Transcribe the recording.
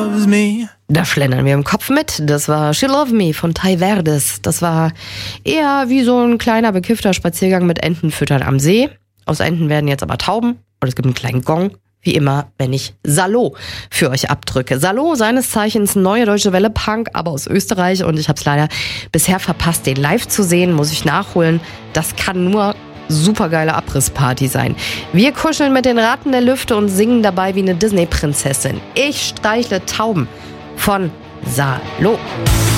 loves me. Da schlendern wir im Kopf mit. Das war She Love Me von Ty Verdes. Das war eher wie so ein kleiner bekiffter Spaziergang mit Entenfüttern am See. Aus Enten werden jetzt aber Tauben und es gibt einen kleinen Gong. Wie immer, wenn ich Salo für euch abdrücke. Salo, seines Zeichens Neue Deutsche Welle Punk, aber aus Österreich. Und ich habe es leider bisher verpasst, den live zu sehen. Muss ich nachholen. Das kann nur supergeile Abrissparty sein. Wir kuscheln mit den Ratten der Lüfte und singen dabei wie eine Disney-Prinzessin. Ich streichle Tauben von Salo.